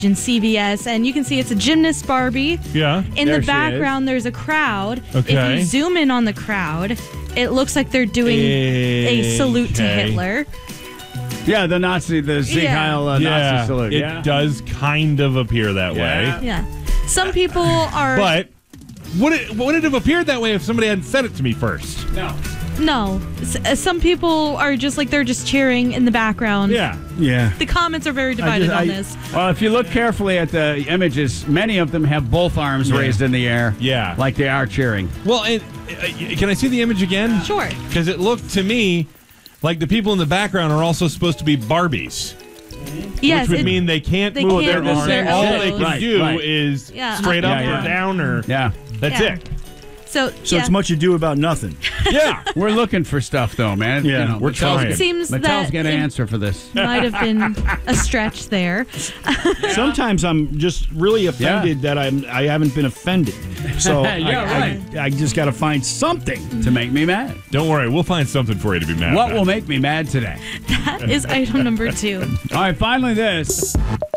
in CVS, and you can see it's a gymnast Barbie. Yeah. In the background, there's a crowd. Okay. If you zoom in on the crowd, it looks like they're doing a salute to Hitler. Yeah, the Sieg Heil Nazi salute. It does kind of appear that way. Yeah. Some people are... But would it have appeared that way if somebody hadn't said it to me first? No. Some people are just like, they're just cheering in the background. Yeah. The comments are very divided on this. Well, if you look carefully at the images, many of them have both arms raised in the air. Yeah. Like they are cheering. Well, and, can I see the image again? Sure. Because it looked to me like the people in the background are also supposed to be Barbies. Yes, which would mean they can't move their arms. All they can do is straight up or down or... Yeah. That's it. So it's much ado about nothing. Yeah. We're looking for stuff, though, man. Yeah, we're trying. It seems Mattel's got an answer for this. Might have been a stretch there. Sometimes I'm just really offended that I haven't been offended. So I just got to find something to make me mad. Don't worry, we'll find something for you to be mad about. What will make me mad today? That is item number 2. All right, finally this.